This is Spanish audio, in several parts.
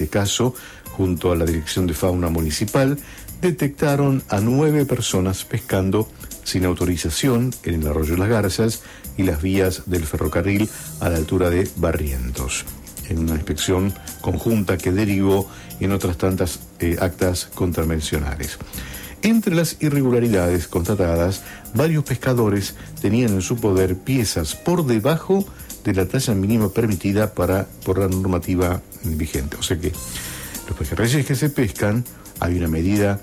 este caso, junto a la Dirección de Fauna Municipal, detectaron a 9 personas pescando sin autorización en el arroyo Las Garzas y las vías del ferrocarril a la altura de Barrientos, en una inspección conjunta que derivó en otras tantas actas contravencionales. Entre las irregularidades constatadas, varios pescadores tenían en su poder piezas por debajo de la talla mínima permitida por la normativa vigente. O sea que los pejerreyes que se pescan, hay una medida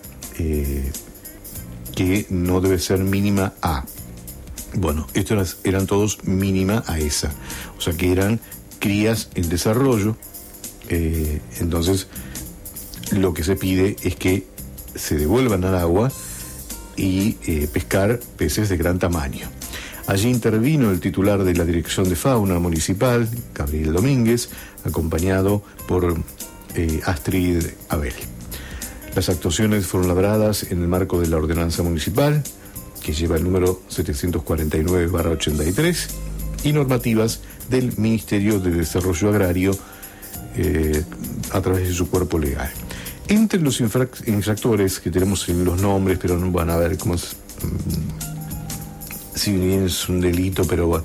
que no debe ser mínima A. Bueno, estos eran todos mínima a esa. O sea que eran crías en desarrollo. Entonces, lo que se pide es que se devuelvan al agua y pescar peces de gran tamaño. Allí intervino el titular de la Dirección de Fauna Municipal, Gabriel Domínguez, acompañado por Astrid Abel. Las actuaciones fueron labradas en el marco de la ordenanza municipal, que lleva el número 749/83, y normativas del Ministerio de Desarrollo Agrario a través de su cuerpo legal. Entre los infractores, que tenemos en los nombres, pero no van a ver cómo es, si bien es un delito, pero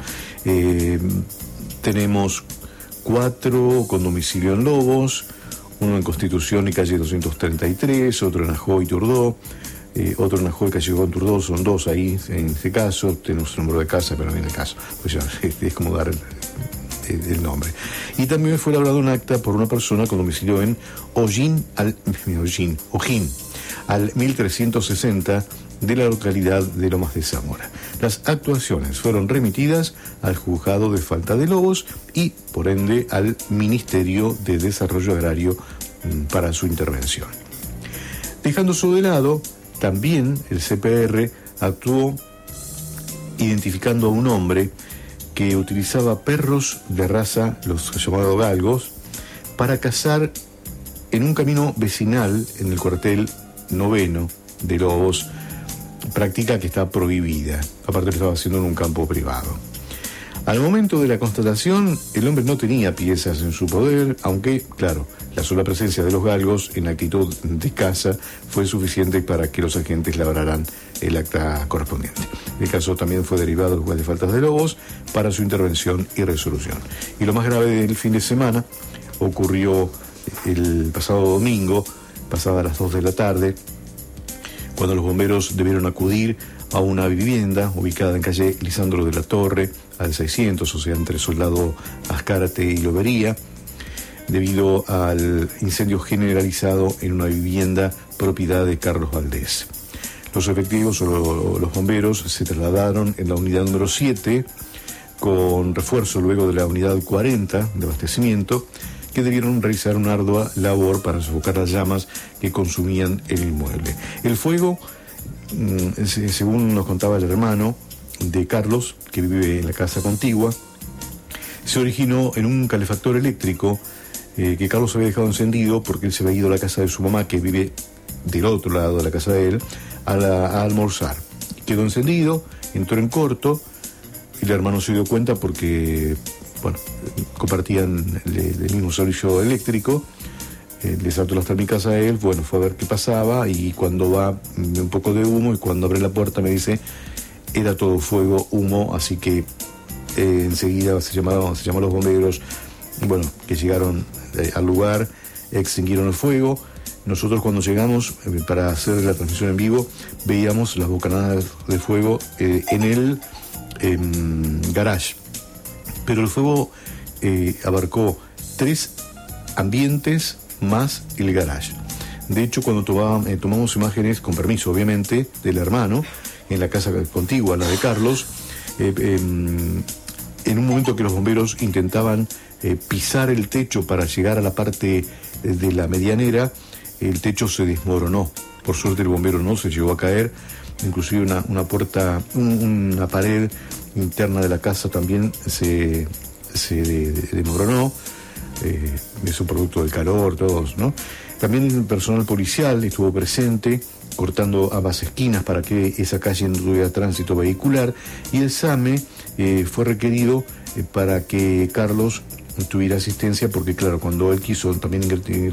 tenemos 4 con domicilio en Lobos, uno en Constitución y calle 233, otro en Ajoy y Turdó, otro en Ajoy, calle Gon Turdó, son 2 ahí en este caso. Tenemos un número de casa, pero no viene el caso, pues ya es como dar el nombre. Y también fue elaborado un acta por una persona con domicilio en Ojín al 1360 de la localidad de Lomas de Zamora. Las actuaciones fueron remitidas al Juzgado de Falta de Lobos y, por ende, al Ministerio de Desarrollo Agrario para su intervención. Dejando eso de lado, también el CPR actuó identificando a un hombre que utilizaba perros de raza, los llamados galgos, para cazar en un camino vecinal en el cuartel 9 de Lobos, práctica que está prohibida. Aparte lo estaba haciendo en un campo privado. Al momento de la constatación, el hombre no tenía piezas en su poder, aunque, claro, la sola presencia de los galgos en actitud de caza fue suficiente para que los agentes labraran el acta correspondiente. El caso también fue derivado al juez de faltas de Lobos para su intervención y resolución. Y lo más grave del fin de semana ocurrió el pasado domingo, pasada las 2 de la tarde, cuando los bomberos debieron acudir a una vivienda ubicada en calle Lisandro de la Torre, al 600, o sea, entre Soldado Azcárate y Lobería, debido al incendio generalizado en una vivienda propiedad de Carlos Valdés. Los efectivos o los bomberos se trasladaron en la unidad número 7, con refuerzo luego de la unidad 40 de abastecimiento, que debieron realizar una ardua labor para sofocar las llamas que consumían el inmueble. El fuego, según nos contaba el hermano de Carlos, que vive en la casa contigua, se originó en un calefactor eléctrico que Carlos había dejado encendido porque él se había ido a la casa de su mamá, que vive del otro lado de la casa de él, a almorzar. Quedó encendido, entró en corto, y el hermano se dio cuenta porque, bueno, compartían el mismo servicio eléctrico. Le saltó las térmicas a él, bueno, fue a ver qué pasaba, y cuando va un poco de humo, y cuando abre la puerta me dice, era todo fuego, humo, así que enseguida se llamó a los bomberos, bueno, que llegaron al lugar, extinguieron el fuego. Nosotros cuando llegamos para hacer la transmisión en vivo, veíamos las bocanadas de fuego en el garage, pero el fuego abarcó 3 ambientes más el garage. De hecho, cuando tomamos imágenes, con permiso obviamente del hermano, en la casa contigua, la de Carlos, en un momento que los bomberos intentaban pisar el techo para llegar a la parte de la medianera, el techo se desmoronó. Por suerte el bombero no se llegó a caer, inclusive una puerta, una pared interna de la casa también se desmoronó. Es un producto del calor, todos, ¿no? También el personal policial estuvo presente, cortando ambas esquinas para que esa calle no tuviera tránsito vehicular, y el SAME fue requerido para que Carlos tuviera asistencia, porque claro, cuando él quiso también